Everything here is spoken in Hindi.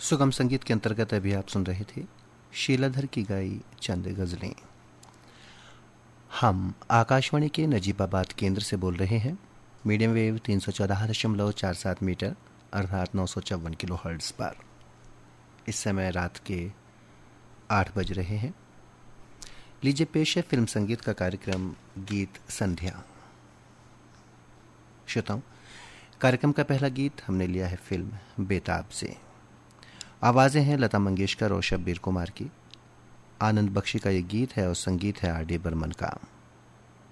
सुगम संगीत के अंतर्गत अभी आप सुन रहे थे शीलाधर की गाई चंद गजलें। हम आकाशवाणी के नजीबाबाद केंद्र से बोल रहे हैं। मीडियम वेव 314.47 मीटर अर्थात 954 किलो हर्ट्ज पर। इस समय रात के 8 बज रहे हैं। लीजिए पेश है फिल्म संगीत का कार्यक्रम गीत संध्या। श्रोताओं, कार्यक्रम का पहला गीत हमने लिया है फिल्म बेताब से। आवाज़ें हैं लता मंगेशकर और शब्बीर कुमार की। आनंद बख्शी का ये गीत है और संगीत है आर डी बर्मन का।